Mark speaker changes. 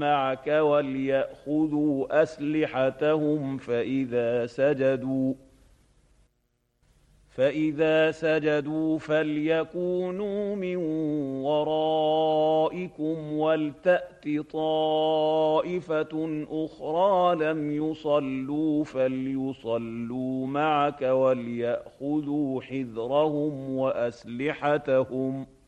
Speaker 1: معك وليأخذوا أسلحتهم فإذا سجدوا فليكونوا من ورائكم ولتأت طائفة أخرى لم يصلوا فليصلوا معك وليأخذوا حذرهم وأسلحتهم